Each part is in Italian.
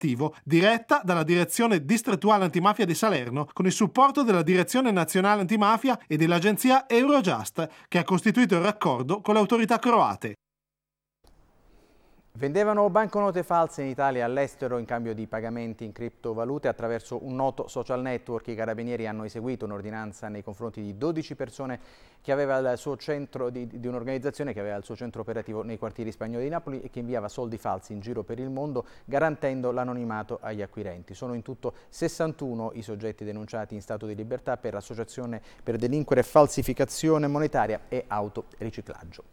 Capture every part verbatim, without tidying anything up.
attivo, diretta dalla Direzione Distrettuale Antimafia di Salerno, con il supporto della Direzione Nazionale Antimafia e dell'agenzia Eurojust, che ha costituito il raccordo con le autorità croate. Vendevano banconote false in Italia e all'estero in cambio di pagamenti in criptovalute attraverso un noto social network. I carabinieri hanno eseguito un'ordinanza nei confronti di dodici persone che aveva il suo centro di, di un'organizzazione che aveva il suo centro operativo nei quartieri spagnoli di Napoli e che inviava soldi falsi in giro per il mondo garantendo l'anonimato agli acquirenti. Sono in tutto sessantuno i soggetti denunciati in stato di libertà per associazione per delinquere, falsificazione monetaria e autoriciclaggio.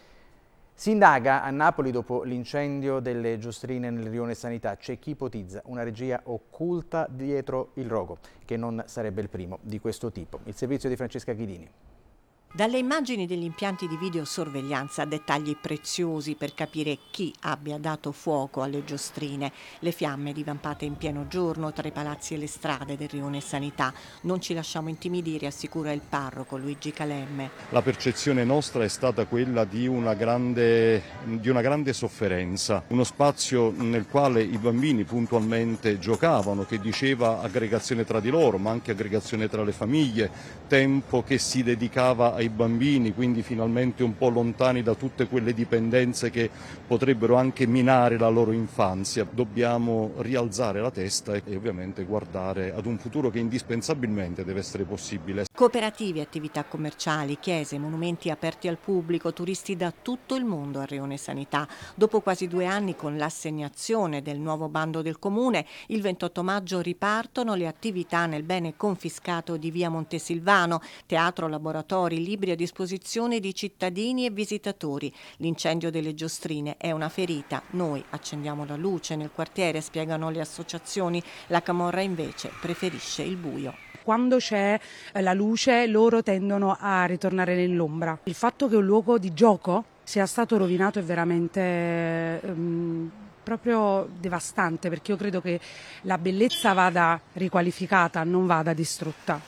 Si indaga a Napoli dopo l'incendio delle giostrine nel rione Sanità. C'è chi ipotizza una regia occulta dietro il rogo, che non sarebbe il primo di questo tipo. Il servizio di Francesca Chidini. Dalle immagini degli impianti di videosorveglianza, dettagli preziosi per capire chi abbia dato fuoco alle giostrine. Le fiamme divampate in pieno giorno tra i palazzi e le strade del rione Sanità. Non ci lasciamo intimidire, assicura il parroco Luigi Calemme. La percezione nostra è stata quella di una grande, di una grande sofferenza, uno spazio nel quale i bambini puntualmente giocavano, che diceva aggregazione tra di loro, ma anche aggregazione tra le famiglie, tempo che si dedicava ai ai bambini, quindi finalmente un po' lontani da tutte quelle dipendenze che potrebbero anche minare la loro infanzia. Dobbiamo rialzare la testa e ovviamente guardare ad un futuro che indispensabilmente deve essere possibile. Cooperative, attività commerciali, chiese, monumenti aperti al pubblico, turisti da tutto il mondo al rione Sanità. Dopo quasi due anni con l'assegnazione del nuovo bando del comune, il ventotto maggio ripartono le attività nel bene confiscato di via Montesilvano, teatro, laboratori, libri a disposizione di cittadini e visitatori. L'incendio delle giostrine è una ferita. Noi accendiamo la luce nel quartiere, spiegano le associazioni. La camorra invece preferisce il buio. Quando c'è la luce loro tendono a ritornare nell'ombra. Il fatto che un luogo di gioco sia stato rovinato è veramente um, proprio devastante, perché io credo che la bellezza vada riqualificata, non vada distrutta.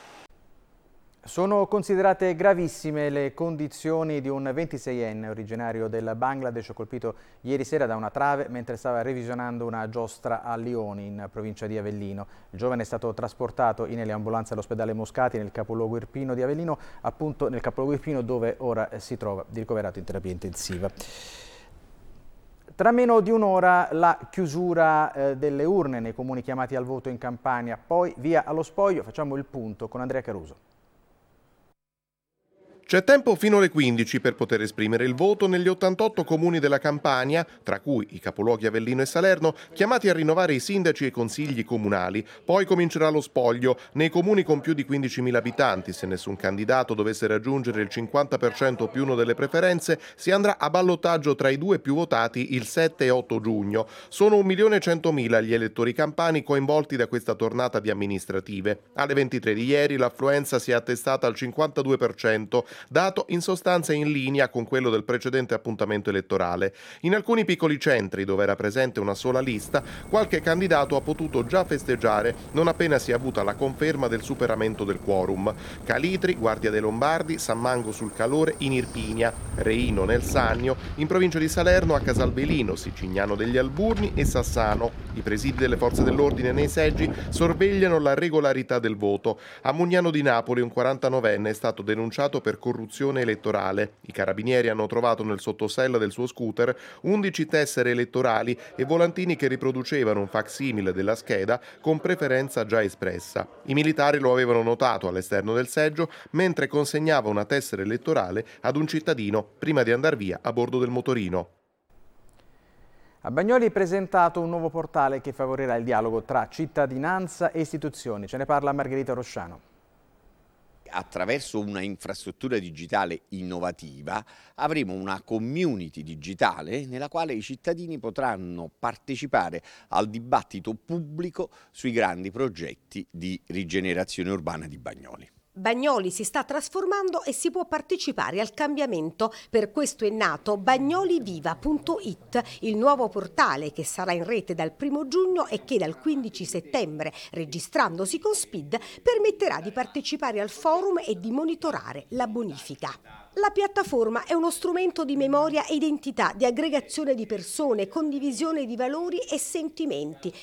Sono considerate gravissime le condizioni di un ventiseienne originario del Bangladesh colpito ieri sera da una trave mentre stava revisionando una giostra a Lioni, in provincia di Avellino. Il giovane è stato trasportato in eliambulanza all'ospedale Moscati nel capoluogo irpino di Avellino, appunto nel capoluogo irpino dove ora si trova ricoverato in terapia intensiva. Tra meno di un'ora la chiusura eh, delle urne nei comuni chiamati al voto in Campania, poi via allo spoglio. Facciamo il punto con Andrea Caruso. C'è tempo fino alle quindici per poter esprimere il voto negli ottantotto comuni della Campania, tra cui i capoluoghi Avellino e Salerno, chiamati a rinnovare i sindaci e i consigli comunali. Poi comincerà lo spoglio nei comuni con più di quindicimila abitanti. Se nessun candidato dovesse raggiungere il cinquanta per cento più uno delle preferenze, si andrà a ballottaggio tra i due più votati il sette e otto giugno. Sono un milione e centomila gli elettori campani coinvolti da questa tornata di amministrative. Alle ventitré di ieri l'affluenza si è attestata al cinquantadue per cento, dato in sostanza in linea con quello del precedente appuntamento elettorale. In alcuni piccoli centri, dove era presente una sola lista, qualche candidato ha potuto già festeggiare non appena si è avuta la conferma del superamento del quorum. Calitri, Guardia dei Lombardi, San Mango sul Calore in Irpinia, Reino nel Sannio, in provincia di Salerno a Casalbelino, Sicignano degli Alburni e Sassano. I presidi delle forze dell'ordine nei seggi sorvegliano la regolarità del voto. A Mugnano di Napoli un quarantanovenne è stato denunciato per corruzione elettorale. I carabinieri hanno trovato nel sottosella del suo scooter undici tessere elettorali e volantini che riproducevano un facsimile della scheda con preferenza già espressa. I militari lo avevano notato all'esterno del seggio mentre consegnava una tessera elettorale ad un cittadino prima di andar via a bordo del motorino. A Bagnoli è presentato un nuovo portale che favorirà il dialogo tra cittadinanza e istituzioni. Ce ne parla Margherita Rosciano. Attraverso una infrastruttura digitale innovativa avremo una community digitale nella quale i cittadini potranno partecipare al dibattito pubblico sui grandi progetti di rigenerazione urbana di Bagnoli. Bagnoli si sta trasformando e si può partecipare al cambiamento. Per questo è nato bagnoliviva punto it, il nuovo portale che sarà in rete dal primo giugno e che dal quindici settembre, registrandosi con SPID, permetterà di partecipare al forum e di monitorare la bonifica. La piattaforma è uno strumento di memoria e identità, di aggregazione di persone, condivisione di valori e sentimenti.